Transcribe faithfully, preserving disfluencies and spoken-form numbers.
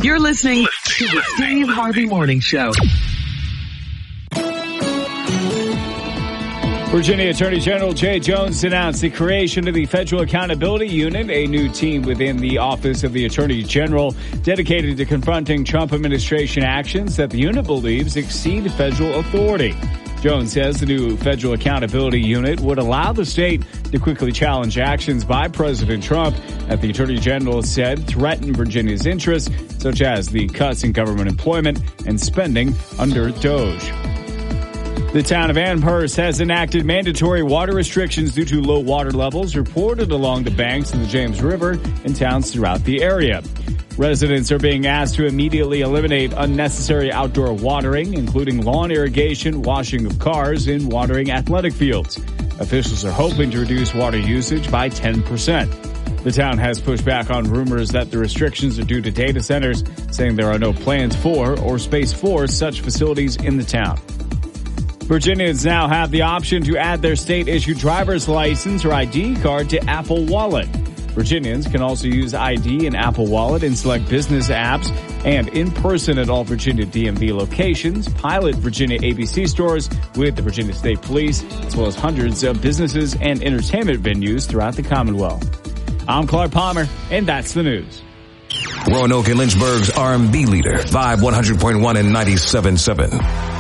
You're listening to the Steve Harvey Morning Show. Virginia Attorney General Jay Jones announced the creation of the Federal Accountability Unit, a new team within the Office of the Attorney General dedicated to confronting Trump administration actions that the unit believes exceed federal authority. Jones says the new Federal Accountability Unit would allow the state to quickly challenge actions by President Trump that the Attorney General said threaten Virginia's interests, such as the cuts in government employment and spending under Doge. The town of Amherst has enacted mandatory water restrictions due to low water levels reported along the banks of the James River in towns throughout the area. Residents are being asked to immediately eliminate unnecessary outdoor watering, including lawn irrigation, washing of cars, and watering athletic fields. Officials are hoping to reduce water usage by ten percent. The town has pushed back on rumors that the restrictions are due to data centers, saying there are no plans for or space for such facilities in the town. Virginians now have the option to add their state-issued driver's license or I D card to Apple Wallet. Virginians can also use I D and Apple Wallet in select business apps and in person at all Virginia D M V locations, pilot Virginia A B C stores with the Virginia State Police, as well as hundreds of businesses and entertainment venues throughout the Commonwealth. I'm Clark Palmer, and that's the news. Roanoke and Lynchburg's R and B leader, Vibe one hundred point one and ninety-seven point seven.